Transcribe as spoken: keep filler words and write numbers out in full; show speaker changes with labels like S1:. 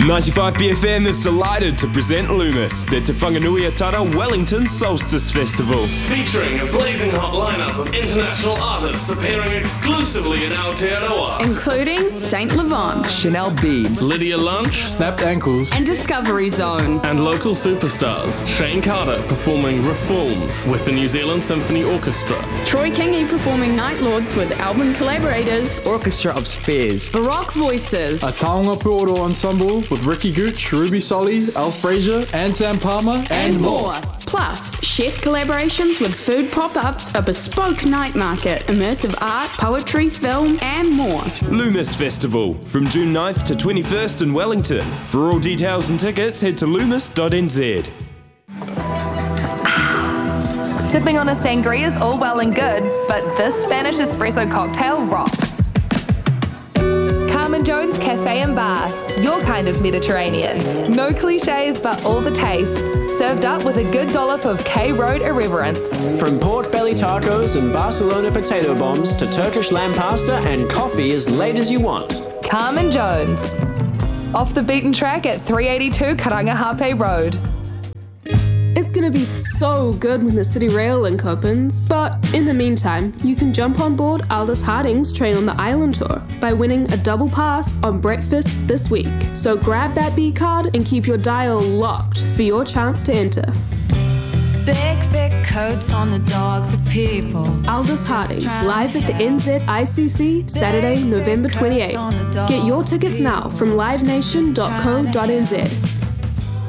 S1: ninety-five B F M is delighted to present Loomis, the Te Whanganui-a-Tara Wellington Solstice Festival.
S2: Featuring a blazing hot lineup of international artists appearing exclusively in Aotearoa.
S3: Including Saint Levant,
S4: Chanel Beads,
S2: Lydia Lunch,
S5: Snapped Ankles,
S3: and Discovery Zone.
S2: And local superstars, Shane Carter performing Reforms with the New Zealand Symphony Orchestra.
S3: Troy Kingi performing Night Lords with album collaborators,
S4: Orchestra of Spheres,
S3: Baroque Voices,
S5: a Taonga Puoro Ensemble with Ricky Gooch, Ruby Solly, Al Fraser, and Sam Palmer, and,
S3: and more. Plus, chef collaborations with food pop-ups, a bespoke night market, immersive art, poetry, film, and more.
S1: Loomis Festival, from June ninth to twenty-first in Wellington. For all details and tickets, head to loomis dot n z.
S6: Sipping on a sangria is all well and good, but this Spanish espresso cocktail rocks. Carmen Jones Cafe and Bar, your kind of Mediterranean. No cliches, but all the tastes, served up with a good dollop of K-Road irreverence.
S7: From pork belly tacos and Barcelona potato bombs to Turkish lamb pasta and coffee as late as you want.
S6: Carmen Jones. Off the beaten track at three eighty-two Karangahape Road.
S8: It's gonna be so good when the City Rail link opens. But in the meantime, you can jump on board Aldous Harding's Train on the Island tour by winning a double pass on breakfast this week. So grab that B card and keep your dial locked for your chance to enter.
S9: Big thick coats on the dogs of people.
S8: Aldous Harding, live at the N Z I C C, Saturday, November twenty-eighth. Get your tickets now from live nation dot co dot n z.